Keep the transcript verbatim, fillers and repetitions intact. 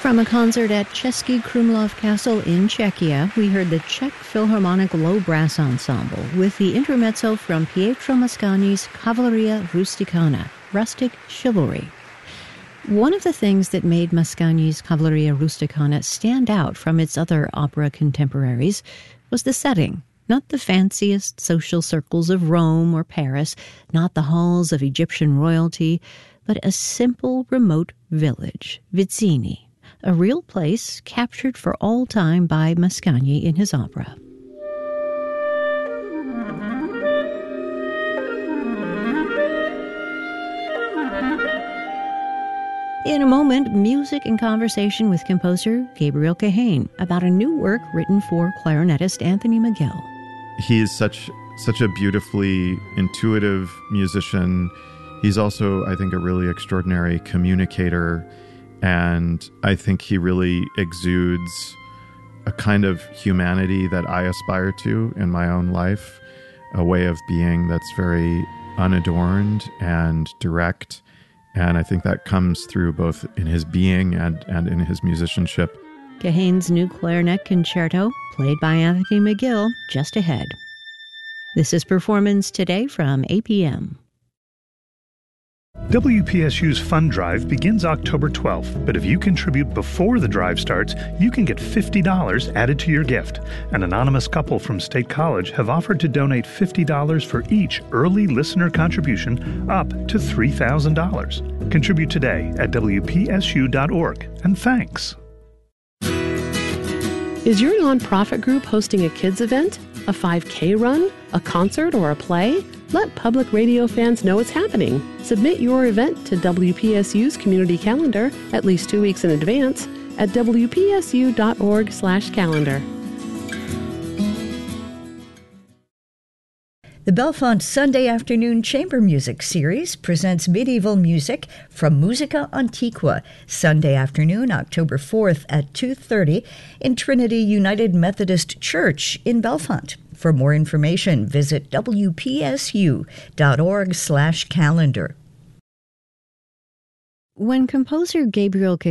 From a concert at Český Krumlov Castle in Czechia, we heard the Czech Philharmonic Low Brass Ensemble with the intermezzo from Pietro Mascagni's Cavalleria Rusticana, Rustic Chivalry. One of the things that made Mascagni's Cavalleria Rusticana stand out from its other opera contemporaries was the setting. Not the fanciest social circles of Rome or Paris, not the halls of Egyptian royalty, but a simple, remote village, Vizzini, a real place captured for all time by Mascagni in his opera. In a moment, music and conversation with composer Gabriel Kahane about a new work written for clarinetist Anthony McGill. He is such such a beautifully intuitive musician. He's also, I think, a really extraordinary communicator. And I think he really exudes a kind of humanity that I aspire to in my own life, a way of being that's very unadorned and direct. And I think that comes through both in his being and, and in his musicianship. Kahane's new clarinet concerto, played by Anthony McGill, just ahead. This is Performance Today from A P M. W P S U's Fund Drive begins October twelfth, but if you contribute before the drive starts, you can get fifty dollars added to your gift. An anonymous couple from State College have offered to donate fifty dollars for each early listener contribution up to three thousand dollars. Contribute today at W P S U dot org, and thanks. Is your nonprofit group hosting a kids event, a five K run, a concert, or a play? Let public radio fans know it's happening. Submit your event to W P S U's community calendar at least two weeks in advance at W P S U dot org slash calendar. The Belfont Sunday Afternoon Chamber Music Series presents medieval music from Musica Antiqua, Sunday afternoon, October fourth at two thirty in Trinity United Methodist Church in Belfont. For more information, visit W P S U dot org slash calendar. When composer Gabriel Kahane